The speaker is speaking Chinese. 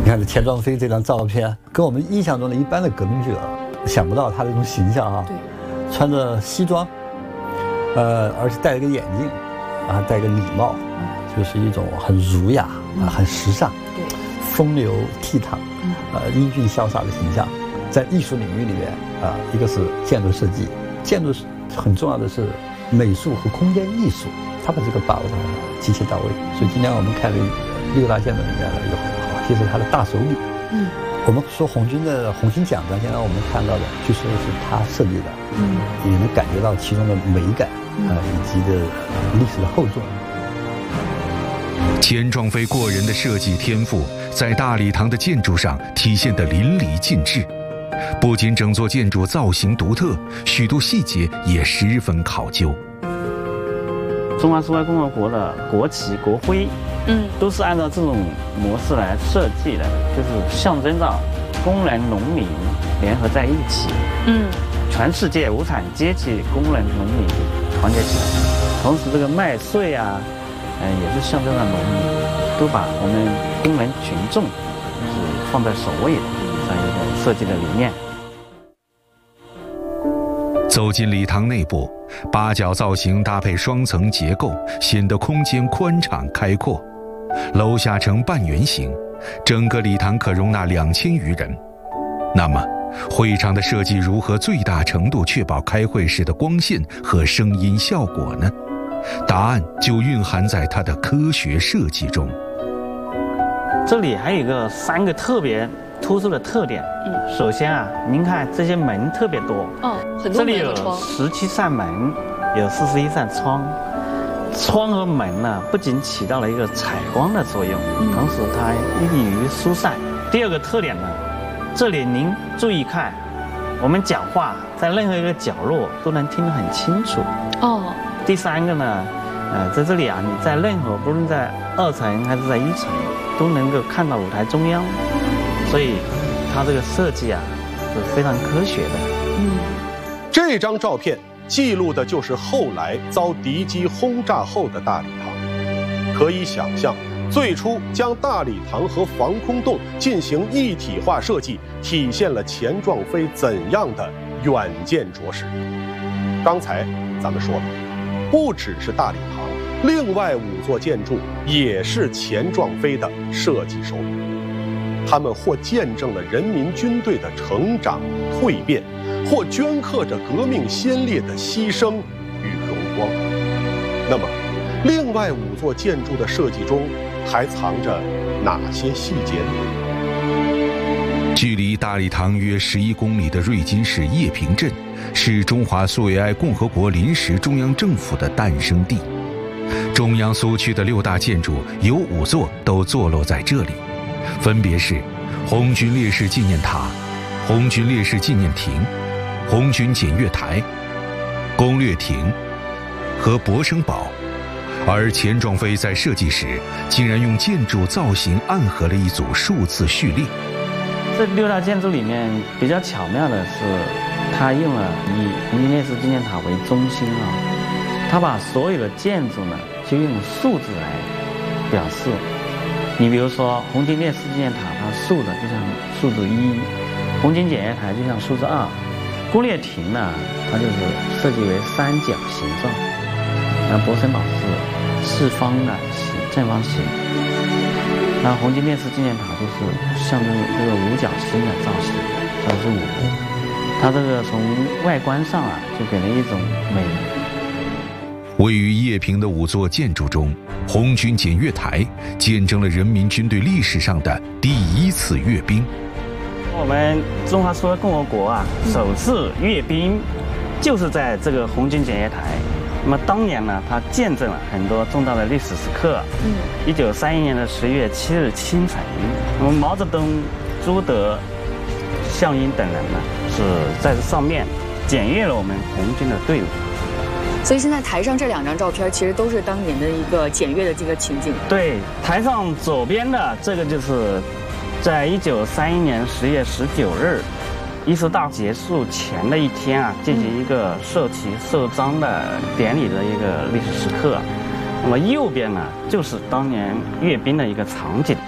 你看这钱壮飞这张照片，跟我们印象中的一般的革命者，想不到他这种形象啊，对，穿着西装，而且戴了个眼镜，啊，戴个礼帽，就是一种很儒雅啊，很时尚，对，风流倜傥，英俊潇洒的形象。在艺术领域里面啊，一个是建筑设计，建筑很重要的是美术和空间艺术，他把这个把握的极其到位。所以今天我们看了6大建筑里面的一个好，其实他的大手笔。我们说红军的红星奖章，现在我们看到的，据说是他设计的，也能感觉到其中的美感以及的历史的厚重。 钱壮飞过人的设计天赋，在大礼堂的建筑上体现得淋漓尽致。不仅整座建筑造型独特，许多细节也十分考究。 中华苏维埃共和国的国旗、国徽，都是按照这种模式来设计的，就是象征着工人、农民联合在一起，全世界无产阶级工人、农民团结起来。同时，这个麦穗啊，也是象征着农民，都把我们工人群众是放在首位的这样一个设计的理念。 走进礼堂内部，八角造型搭配双层结构，显得空间宽敞开阔。楼下呈半圆形，整个礼堂可容纳2000余人。那么，会场的设计如何最大程度确保开会时的光线和声音效果呢？答案就蕴含在它的科学设计中。 这里还有3个特别突出的特点。首先啊，您看这些门特别多， 很多门这里有17扇门，有41扇窗。窗和门呢，不仅起到了一个采光的作用，同时它利于疏散。第二个特点呢，这里您注意看，我们讲话在任何一个角落都能听得很清楚。第3个呢，在这里啊，你在任何不论在2层还是在1层，都能够看到舞台中央，所以它这个设计啊是非常科学的。 这张照片记录的就是后来遭敌机轰炸后的大礼堂。可以想象，最初将大礼堂和防空洞进行一体化设计，体现了钱壮飞怎样的远见卓识。刚才咱们说了，不只是大礼堂，另外5座建筑也是钱壮飞的设计手笔。他们或见证了人民军队的成长蜕变，或镌刻着革命先烈的牺牲与荣光。那么，另外5座建筑的设计中还藏着哪些细节呢？ 距离大礼堂约11公里的瑞金市叶平镇，是中华苏维埃共和国临时中央政府的诞生地。中央苏区的6大建筑有5座都坐落在这里，分别是红军烈士纪念塔、红军烈士纪念亭、红军检阅台、攻略亭和博生堡。而钱壮飞在设计时竟然用建筑造型暗合了一组数字序列。 这6大建筑里面比较巧妙的是，它用了以红军烈士纪念塔为中心啊，它把所有的建筑呢就用数字来表示。你比如说红军烈士纪念塔，它竖的就像数字1，红军检阅台就像数字2，攻略亭呢，它就是设计为3角形状，那博生堡是四方的正方形，那红军烈士纪念塔就是象征这个5角星的造型，它是5，它这个从外观上啊就给人一种美。 位于叶平的5座建筑中，红军检阅台见证了人民军队历史上的第1次阅兵。 我们中华苏维埃共和国啊，首次阅兵就是在这个红军检阅台。那么当年呢，它见证了很多重大的历史时刻。1931年的11月7日清晨，那么毛泽东、朱德、项英等人呢，是在这上面检阅了我们红军的队伍。 所以现在台上这2张照片，其实都是当年的一个检阅的这个情景。 对，台上左边的这个就是在1931年10月19日一次大结束前的一天啊，进行一个授旗授章的典礼的一个历史时刻。那么右边呢，就是当年阅兵的一个场景。